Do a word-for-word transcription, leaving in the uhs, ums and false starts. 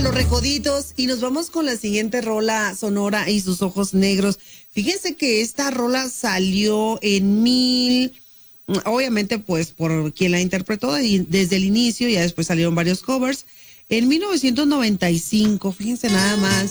Los Recoditos y nos vamos con la siguiente rola, Sonora y sus ojos negros. Fíjense que esta rola salió en mil, obviamente pues por quien la interpretó desde el inicio, ya después salieron varios covers. En mil novecientos noventa y cinco, fíjense nada más.